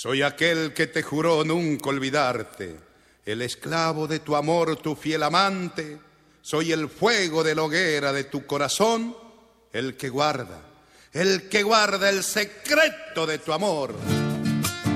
Soy aquel que te juró nunca olvidarte, el esclavo de tu amor, tu fiel amante. Soy el fuego de la hoguera de tu corazón, el que guarda el secreto de tu amor.